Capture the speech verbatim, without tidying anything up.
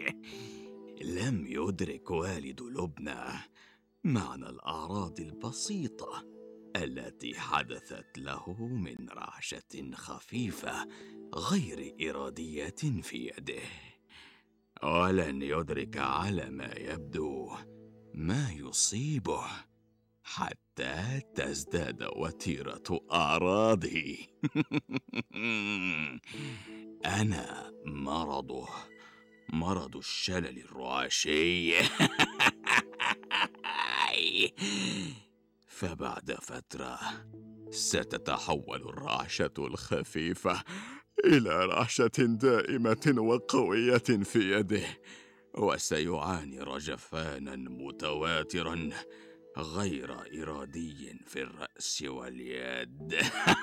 لم يدرك والد لبنى معنى الأعراض البسيطة التي حدثت له من رعشة خفيفة غير إرادية في يده، ولن يدرك على ما يبدو ما يصيبه حتى تزداد وتيرة أعراضه. أنا مرضه، مرض الشلل الرعاشي. فبعد فترة ستتحول الرعشة الخفيفة إلى رعشة دائمة وقوية في يده، وسيعاني رجفانا متواترا غير إرادي في الرأس واليد.